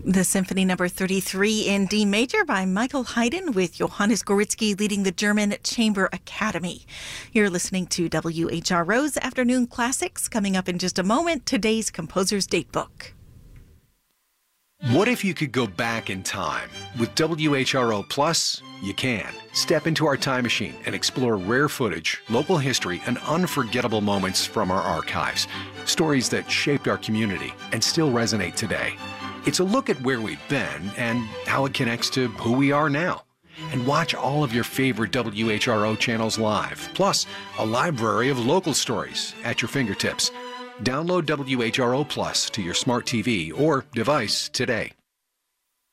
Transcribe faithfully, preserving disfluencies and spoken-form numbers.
The Symphony Number thirty-three in D major by Michael Haydn with Johannes Goritzky leading the German Chamber Academy. You're listening to W H R O's Afternoon Classics. Coming up in just a moment, today's Composer's Datebook. What if you could go back in time? With W H R O Plus, you can. Step into our time machine and explore rare footage, local history, and unforgettable moments from our archives. Stories that shaped our community and still resonate today. It's a look at where we've been and how it connects to who we are now. And watch all of your favorite W H R O channels live, plus a library of local stories at your fingertips. Download W H R O Plus to your smart T V or device today.